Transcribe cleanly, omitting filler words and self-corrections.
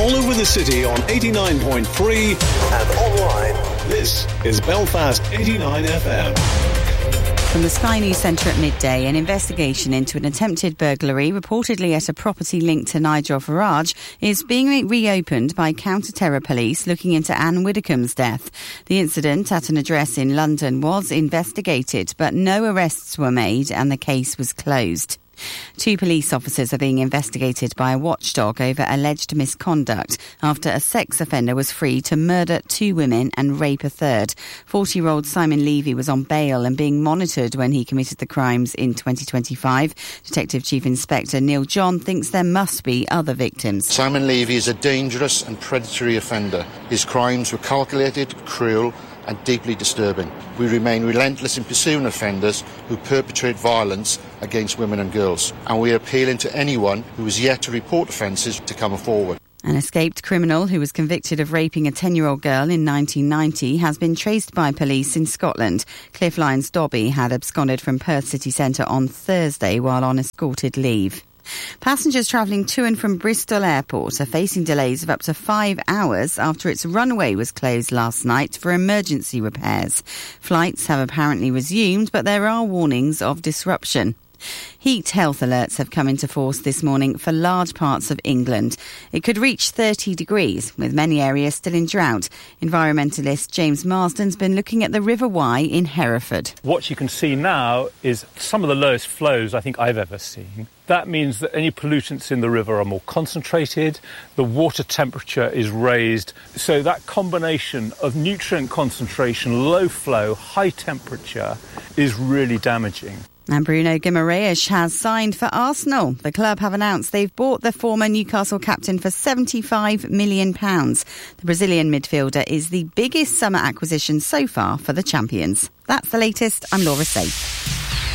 all over the city on 89.3 and online. This is Belfast 89 FM. From the Sky News Centre at midday, an investigation into an attempted burglary reportedly at a property linked to Nigel Farage is being reopened by counter-terror police looking into Anne Widdecombe's death. The incident at an address in London was investigated, but no arrests were made and the case was closed. 2 police officers are being investigated by a watchdog over alleged misconduct after a sex offender was free to murder 2 women and rape a third. 40-year-old Simon Levy was on bail and being monitored when he committed the crimes in 2025. Detective Chief Inspector Neil John thinks there must be other victims. Simon Levy is a dangerous and predatory offender. His crimes were calculated, cruel and deeply disturbing. We remain relentless in pursuing offenders who perpetrate violence against women and girls, and we are appealing to anyone who is yet to report offences to come forward. An escaped criminal who was convicted of raping a 10-year-old girl in 1990 has been traced by police in Scotland. Cliff Lyons Dobby had absconded from Perth city centre on Thursday while on escorted leave. Passengers travelling to and from Bristol Airport are facing delays of up to 5 hours after its runway was closed last night for emergency repairs. Flights have apparently resumed, but there are warnings of disruption. Heat health alerts have come into force this morning for large parts of England. It could reach 30 degrees, with many areas still in drought. Environmentalist James Marsden's been looking at the River Wye in Hereford. What you can see now is some of the lowest flows I think I've ever seen. That means that any pollutants in the river are more concentrated, the water temperature is raised. So that combination of nutrient concentration, low flow, high temperature is really damaging. And Bruno Guimaraes has signed for Arsenal. The club have announced they've bought the former Newcastle captain for £75 million. The Brazilian midfielder is the biggest summer acquisition so far for the champions. That's the latest. I'm Laura Safe.